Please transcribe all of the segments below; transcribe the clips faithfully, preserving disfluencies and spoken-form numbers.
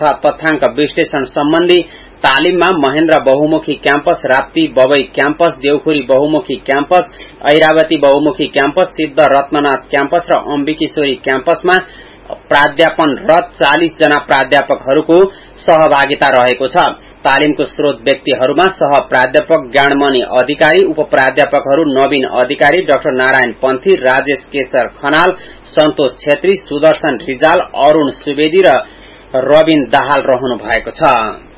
तथा तथ्याङ्क विश्लेषण सम्बन्धी तालिममा महेन्द्र बहुमुखी क्याम्पस, राप्ती बबई क्याम्पस, देउखुरी बहुमुखी क्याम्पस, ऐरावती बहुमुखी क्याम्पस, सिद्ध रत्ननाथ क्याम्पस र अम्बिकेश्वरी क्याम्पसमा प्राध्यापनरत चालीस जना प्राध्यापकहरूको सहभागिता रहेको छ। तालिमको स्रोत व्यक्तिहरूमा सह प्राध्यापक ज्ञानमणि अधिकारी, उप प्राध्यापकहरू नवीन अधिकारी, डाक्टर नारायण पन्थी, राजेश केशर खनाल, सन्तोष छेत्री, सुदर्शन रिजाल, अरूण सुवेदी र रविन दाहाल रहनु भएको छ।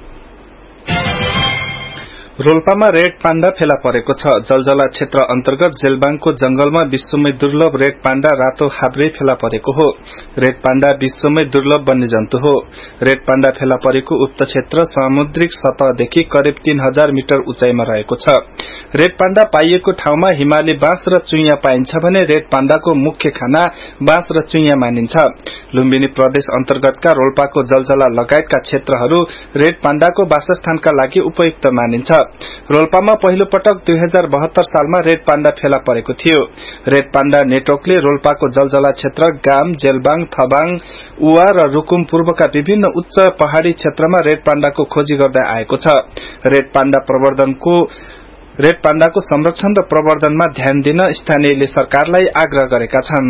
रोल्पामा रेड पाण्डा फेला परेको छ। जलजला क्षेत्र अन्तर्गत जेलबाङको जंगलमा विश्वमै दुर्लभ रेड पाण्डा रातो हाब्रे फेला परेको हो। रेड पाण्डा विश्वमै दुर्लभ वन्यजन्तु हो। रेड पाण्डा फेला परेको उक्त क्षेत्र समुद्रिक सतहदेखि करिब तीन हजार मिटर उचाइमा रहेको छ। रेड पाण्डा पाइएको ठाउँमा हिमाली बाँस र चुइया पाइन्छ भने रेड पाण्डाको मुख्य खाना बाँस र चुइया मानिन्छ। लुम्बिनी प्रदेश अन्तर्गतका रोल्पाको जलजला लगायतका क्षेत्रहरू रेड पाण्डाको वासस्थानका लागि उपयुक्त मानिन्छ। रोल्पामा पहिलो पटक दुई हजार बहत्तर सालमा रेड पाण्डा फेला परेको थियो। रेड पाण्डा नेटवर्कले रोल्पाको जलजला क्षेत्र गाम, जेलबाङ, थबाङ, उवा र रुकुम पूर्वका विभिन्न उच्च पहाड़ी क्षेत्रमा रेड पाण्डाको खोजी गर्दै आएको छ। रेड पाण्डा प्रवर्धनको रेड पाण्डाको संरक्षण र प्रवर्धनमा ध्यान दिन स्थानीयले सरकारलाई आग्रह गरेका छन्।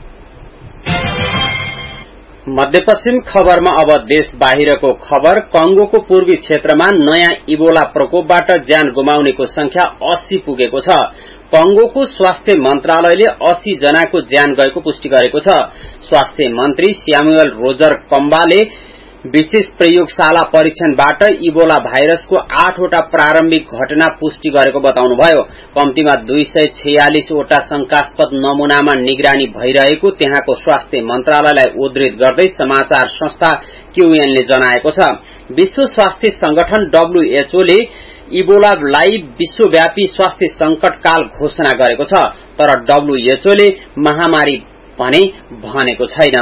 मध्यपश्चिम खबरमा अब देश बाहिरको खबर। कंगोको पूर्वी क्षेत्रमा नयाँ इबोला प्रकोपबाट ज्यान गुमाउनेको संख्या अस्सी पुगेको छ। कंगोको स्वास्थ्य मन्त्रालयले अस्सी जनाको ज्यान गएको पुष्टि गरेको छ। स्वास्थ्य मन्त्री स्यामुएल रोजर कम्बाले विशेष प्रयोगशाला परीक्षणबाट इबोला भाइरसको आठवटा प्रारम्भिक घटना पुष्टि गरेको बताउनुभयो। कम्तीमा दुई सय छयालिसवटा शंकास्पद नमूनामा निगरानी भइरहेको त्यहाँको स्वास्थ्य मन्त्रालयलाई उद्धृत गर्दै समाचार संस्था क्यूएनले जनाएको छ। विश्व स्वास्थ्य संगठन डब्ल्यूएचओ ले इबोलालाई विश्वव्यापी स्वास्थ्य संकटकाल घोषणा गरेको छ, तर डब्ल्यूएचओ ले महामारी भने भनेको छैन।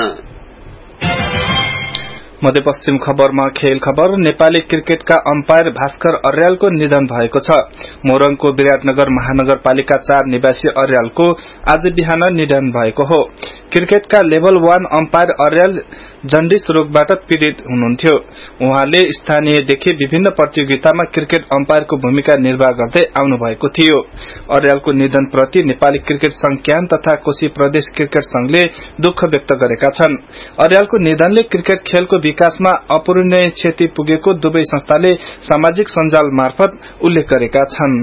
मध्यपश्चिम खबरमा खेल खबर। नेपाली क्रिकेटका अम्पायर भास्कर अर्यालको निधन भएको छ। मोरङको विराटनगर महानगरपालिका चार निवासी अर्यालको आज बिहान निधन भएको हो। क्रिकेटका level one empire Aryal jaundice रोगबाट पीड़ित हुनुहुन्थ्यो। उहाँले स्थानीयदेखि विभिन्न प्रतियोगितामा क्रिकेट अम्पायरको भूमिका निर्वाह गर्दै आउनु भएको थियो। अर्यालको निधनप्रति नेपाली क्रिकेट संघ क्यान तथा कोशी प्रदेश क्रिकेट संघले दुःख व्यक्त गरेका छन्। अर्यालको निधनले क्रिकेट खेलको विकासमा अपूरणीय क्षति पुगेको दुवै संस्थाले सामाजिक सञ्जाल मार्फत उल्लेख गरेका छन्।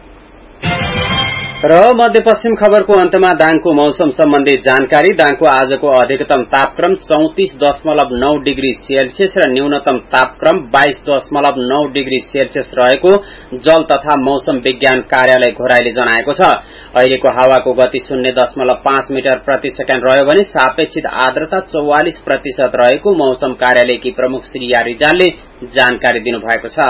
र मध्यपश्चिम खबरको अन्तमा दाङको मौसम सम्बन्धी जानकारी। दाङको आजको अधिकतम तापक्रम चौतिस दशमलव नौ डिग्री सेल्सियस र न्यूनतम तापक्रम बाइस दशमलव नौ डिग्री सेल्सियस रहेको जल तथा मौसम विज्ञान कार्यालय घोराईले जनाएको छ। अहिलेको हावाको गति शून्य दशमलव पाँच मिटर प्रति सेकेण्ड रह्यो भने सापेक्षित आर्द्रता चौवालिस प्रतिशत रहेको मौसम कार्यालयकी प्रमुख श्री या रिजालले जानकारी दिनुभएको छ।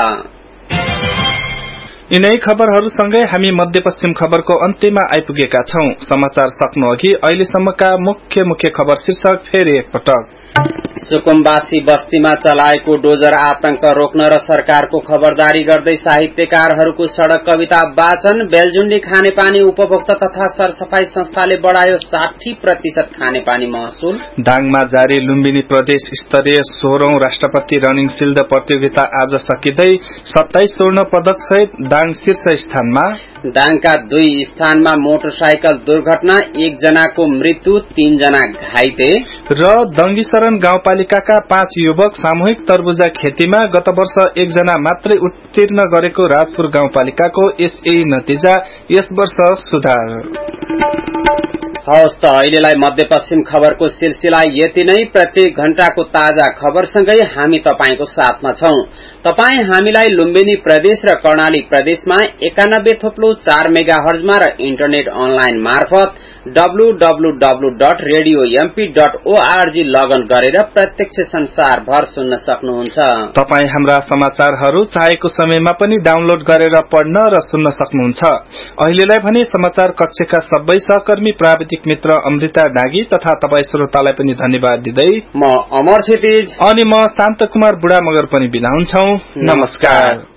यिनै खबरहरूसँगै हामी मध्यपश्चिम खबरको अन्त्यमा आइपुगेका छौं। समाचार सक्नु अघि अहिलेसम्मका मुख्य मुख्य खबर शीर्षक फेरि एकपटक। सुकुम्बासी बस्तीमा चलाएको डोजर आतंक रोक्न र सरकारको खबरदारी गर्दै साहित्यकारहरूको सड़क कविता वाचन। बेलजुण्डी खानेपानी उपभोक्ता तथा सरसफाई संस्थाले बढ़ायो साठी प्रतिशत खानेपानी महसुल। दाङमा जारी लुम्बिनी प्रदेश स्तरीय सोह्रौं राष्ट्रपति रनिङ सिल्ड प्रतियोगिता आज सकिँदै सत्ताइस स्वर्ण पदक सहित दाङ शीर्ष स्थानमा। दाङका दुई स्थानमा मोटरसाइकल दुर्घटना, एक जनाको मृत्यु, तीन जना घाइते। र दङ्गीशरण गाउँपालिकाका पाँच युवक सामूहिक तरबुजा खेतीमा गत वर्ष एकजना मात्रै उत्तीर्ण गरेको राजपुर गाउँपालिकाको यसै नतिजा, यस वर्ष सुधार। हवस् त अहिलेलाई मध्यपश्चिम खबरको सिलसिला यति नै। प्रत्येक घण्टाको ताजा खबरसँगै हामी तपाईंको साथमा छौं। तपाई हामीलाई लुम्बिनी प्रदेश र कर्णाली प्रदेशमा एकानब्बे थोप्लो चार मेगा हर्जमा र इन्टरनेट अनलाइन मार्फत W W W dot radio MP dot ORG लगन गरेर प्रत्यक्ष संसारभर सुन्न सक्नुहुन्छ। तपाई हाम्रा समाचारहरू चाहेको समयमा पनि डाउनलोड गरेर पढ्न र सुन्न सक्नुहुन्छ। अहिलेलाई भने समाचार कक्षका सबै सहकर्मी प्राविधिक मित्र अमृता डागी तथा तपाई श्रोतालाई पनि धन्यवाद दिँदै म अमर क्षितिज अनि म शान्त कुमार बुढा मगर पनि बिदा हुन्छौं। नमस्कार।